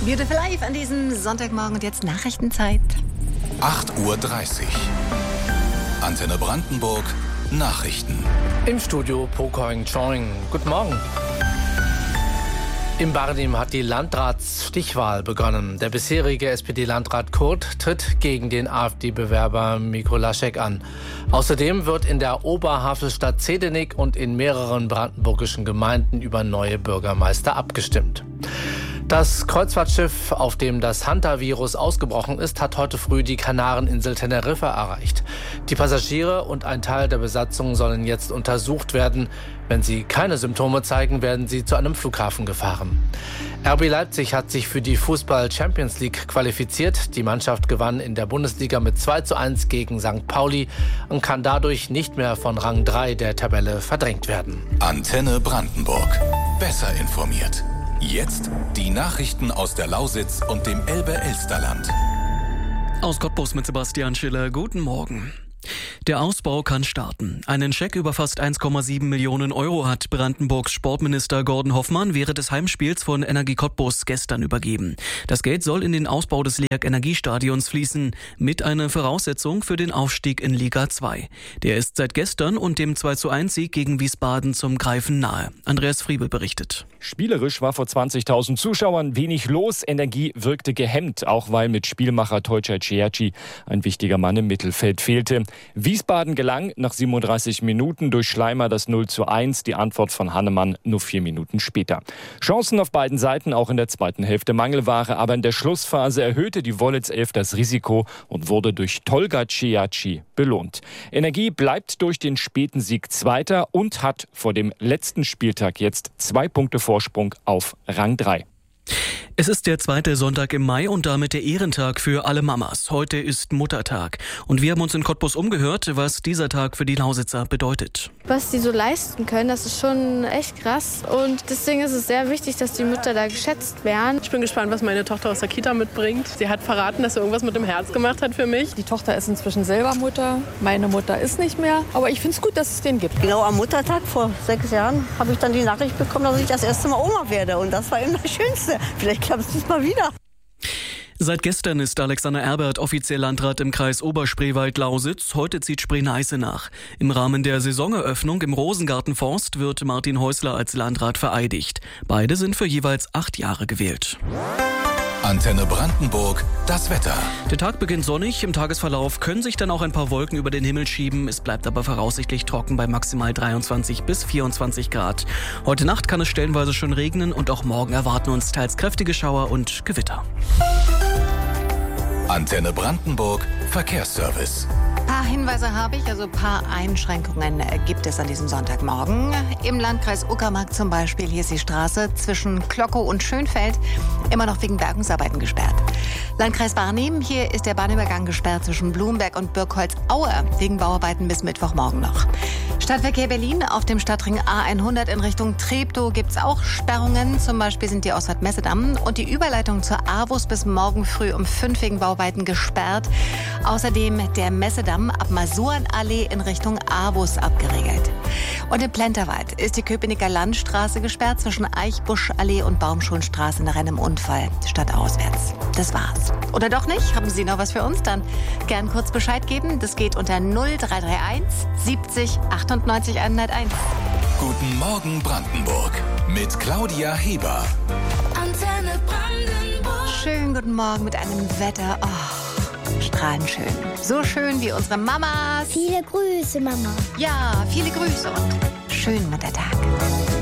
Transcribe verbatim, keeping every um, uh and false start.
Beautiful Life an diesem Sonntagmorgen und jetzt Nachrichtenzeit. acht Uhr dreißig. Antenne Brandenburg, Nachrichten. Im Studio Pokoing Choing. Guten Morgen. In Barnim hat die Landratsstichwahl begonnen. Der bisherige S P D-Landrat Kurt tritt gegen den AfD-Bewerber Mikolaschek an. Außerdem wird in der Oberhavelstadt Zedenik und in mehreren brandenburgischen Gemeinden über neue Bürgermeister abgestimmt. Das Kreuzfahrtschiff, auf dem das Hantavirus ausgebrochen ist, hat heute früh die Kanareninsel Teneriffa erreicht. Die Passagiere und ein Teil der Besatzung sollen jetzt untersucht werden. Wenn sie keine Symptome zeigen, werden sie zu einem Flughafen gefahren. R B Leipzig hat sich für die Fußball-Champions League qualifiziert. Die Mannschaft gewann in der Bundesliga mit zwei zu eins gegen Sankt Pauli und kann dadurch nicht mehr von Rang drei der Tabelle verdrängt werden. Antenne Brandenburg. Besser informiert. Jetzt die Nachrichten aus der Lausitz und dem Elbe-Elsterland. Aus Cottbus mit Sebastian Schiller. Guten Morgen. Der Ausbau kann starten. Einen Scheck über fast eins Komma sieben Millionen Euro hat Brandenburgs Sportminister Gordon Hoffmann während des Heimspiels von Energie Cottbus gestern übergeben. Das Geld soll in den Ausbau des LEAG Energiestadions fließen, mit einer Voraussetzung für den Aufstieg in Liga zwei. Der ist seit gestern und dem zwei zu eins Sieg gegen Wiesbaden zum Greifen nahe. Andreas Friebel berichtet. Spielerisch war vor zwanzigtausend Zuschauern wenig los. Energie wirkte gehemmt, auch weil mit Spielmacher Tolcay Ciacci ein wichtiger Mann im Mittelfeld fehlte. Wiesbaden gelang nach siebenunddreißig Minuten durch Schleimer das null zu eins, die Antwort von Hannemann nur vier Minuten später. Chancen auf beiden Seiten, auch in der zweiten Hälfte Mangelware, aber in der Schlussphase erhöhte die Wollitz elf das Risiko und wurde durch Tolga Ciacci belohnt. Energie bleibt durch den späten Sieg Zweiter und hat vor dem letzten Spieltag jetzt zwei Punkte Vorsprung auf Rang drei. Es ist der zweite Sonntag im Mai und damit der Ehrentag für alle Mamas. Heute ist Muttertag. Und wir haben uns in Cottbus umgehört, was dieser Tag für die Lausitzer bedeutet. Was die so leisten können, das ist schon echt krass. Und deswegen ist es sehr wichtig, dass die Mütter da geschätzt werden. Ich bin gespannt, was meine Tochter aus der Kita mitbringt. Sie hat verraten, dass sie irgendwas mit dem Herz gemacht hat für mich. Die Tochter ist inzwischen selber Mutter. Meine Mutter ist nicht mehr. Aber ich finde es gut, dass es den gibt. Genau am Muttertag vor sechs Jahren habe ich dann die Nachricht bekommen, dass ich das erste Mal Oma werde. Und das war eben das Schönste. Vielleicht klappt es diesmal wieder. Seit gestern ist Alexander Erbert offiziell Landrat im Kreis Oberspreewald-Lausitz. Heute zieht Spree-Neiße nach. Im Rahmen der Saisoneröffnung im Rosengartenforst wird Martin Häusler als Landrat vereidigt. Beide sind für jeweils acht Jahre gewählt. Antenne Brandenburg, das Wetter. Der Tag beginnt sonnig, im Tagesverlauf können sich dann auch ein paar Wolken über den Himmel schieben. Es bleibt aber voraussichtlich trocken bei maximal dreiundzwanzig bis vierundzwanzig Grad. Heute Nacht kann es stellenweise schon regnen und auch morgen erwarten uns teils kräftige Schauer und Gewitter. Antenne Brandenburg, Verkehrsservice. Ein paar Hinweise habe ich, also ein paar Einschränkungen gibt es an diesem Sonntagmorgen. Im Landkreis Uckermark zum Beispiel, hier ist die Straße zwischen Glockow und Schönfeld immer noch wegen Bergungsarbeiten gesperrt. Landkreis Barnim, hier ist der Bahnübergang gesperrt zwischen Blumberg und Birkholz-Aue wegen Bauarbeiten bis Mittwochmorgen noch. Stadtverkehr Berlin auf dem Stadtring A hundert in Richtung Treptow gibt es auch Sperrungen. Zum Beispiel sind die Ausfahrt Messedamm und die Überleitung zur Avus bis morgen früh um fünf wegen Bauarbeiten gesperrt. Außerdem der Messedamm ab Masurenallee in Richtung Avus abgeriegelt. Und in Plenterwald ist die Köpenicker Landstraße gesperrt zwischen Eichbuschallee und Baumschulenstraße nach einem Unfall stadtauswärts. Das war's. Oder doch nicht? Haben Sie noch was für uns? Dann gern kurz Bescheid geben. Das geht unter null drei drei eins siebzig achtundneunzig hunderteins. Guten Morgen Brandenburg mit Claudia Heber. Antenne Brandenburg. Schönen guten Morgen mit einem Wetter. Oh, strahlend schön. So schön wie unsere Mamas. Viele Grüße, Mama. Ja, viele Grüße und schönen Muttertag.